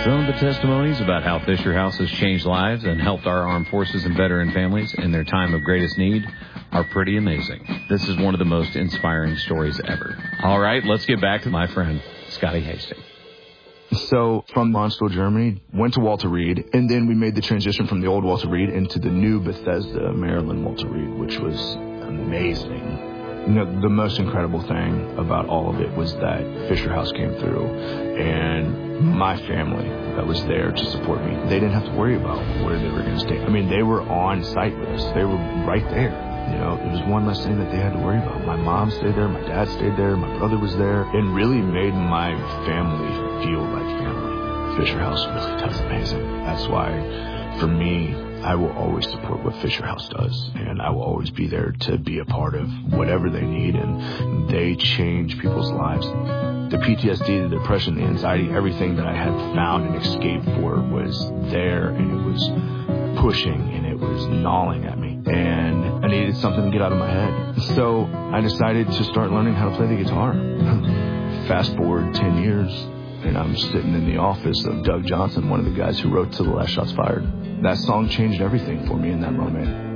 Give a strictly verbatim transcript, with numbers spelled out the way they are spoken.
Some of the testimonies about how Fisher House has changed lives and helped our armed forces and veteran families in their time of greatest need are pretty amazing. This is one of the most inspiring stories ever. All right, let's get back to my friend, Scotty Hastings. So from Mondstadt, Germany, went to Walter Reed, and then we made the transition from the old Walter Reed into the new Bethesda, Maryland Walter Reed, which was amazing. You know, the most incredible thing about all of it was that Fisher House came through, and my family that was there to support me, they didn't have to worry about where they were going to stay. I mean, they were on site with us. They were right there. You know, it was one less thing that they had to worry about. My mom stayed there, my dad stayed there, my brother was there, and really made my family feel like family. Fisher House really does amazing. That's why, for me, I will always support what Fisher House does, and I will always be there to be a part of whatever they need, and they change people's lives. The P T S D, the depression, the anxiety, everything that I had found and escaped for was there, and it was pushing, and it was gnawing at me, and I needed something to get out of my head. So I decided to start learning how to play the guitar. Fast forward ten years, and I'm sitting in the office of Doug Johnson, one of the guys who wrote To the Last Shots Fired. That song changed everything for me in that moment.